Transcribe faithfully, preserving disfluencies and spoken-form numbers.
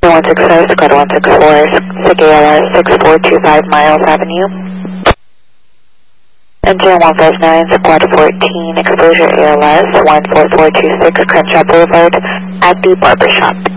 one six zero, Squad one six four, SIG A L S six four two five Miles Avenue. Engine one five nine, Squad fourteen, exposure A L S one four four two six, Crenshaw Boulevard at the barbershop.